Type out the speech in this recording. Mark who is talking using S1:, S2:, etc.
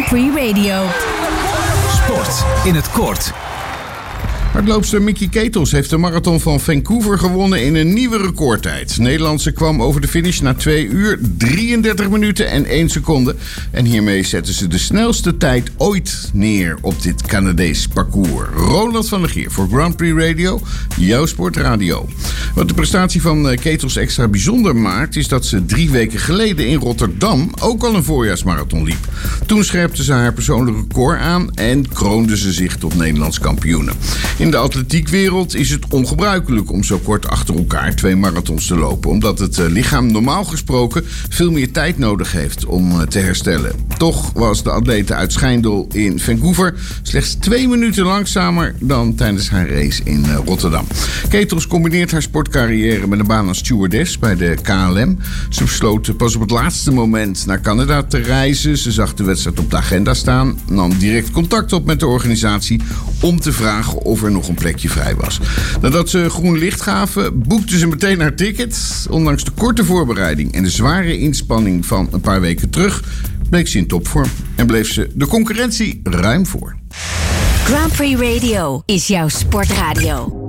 S1: Grand Prix Radio.
S2: Sport in het kort.
S3: Hardloopster Mickey Ketels heeft de marathon van Vancouver gewonnen in een nieuwe recordtijd. Nederlandse kwam over de finish na 2 uur, 33 minuten en 1 seconde. En hiermee zetten ze de snelste tijd ooit neer op dit Canadees parcours. Ronald van der Geer voor Grand Prix Radio, jouw sportradio. Wat de prestatie van Ketels extra bijzonder maakt, is dat ze 3 weken geleden in Rotterdam ook al een voorjaarsmarathon liep. Toen scherpte ze haar persoonlijk record aan en kroonde ze zich tot Nederlands kampioene. In de atletiekwereld is het ongebruikelijk om zo kort achter elkaar 2 marathons te lopen, omdat het lichaam normaal gesproken veel meer tijd nodig heeft om te herstellen. Toch was de atlete uit Schijndel in Vancouver slechts 2 minuten langzamer dan tijdens haar race in Rotterdam. Ketels combineert haar sportcarrière met een baan als stewardess bij de KLM. Ze besloot pas op het laatste moment naar Canada te reizen. Ze zag de wedstrijd op de agenda staan, nam direct contact op met de organisatie om te vragen of er nog een plekje vrij was. Nadat ze groen licht gaven, boekte ze meteen haar ticket. Ondanks de korte voorbereiding en de zware inspanning van een paar weken terug, bleek ze in topvorm en bleef ze de concurrentie ruim voor.
S1: Grand Prix Radio is jouw sportradio.